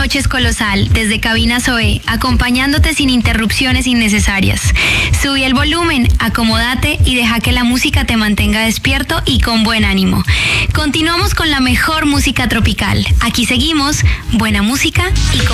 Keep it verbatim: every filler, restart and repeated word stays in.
noches Colosal, desde Cabina Zoe, acompañándote sin interrupciones innecesarias. Subí el volumen, acomódate y deja que la música te mantenga despierto y con buen ánimo. Continuamos con la mejor música tropical. Aquí seguimos, buena música y con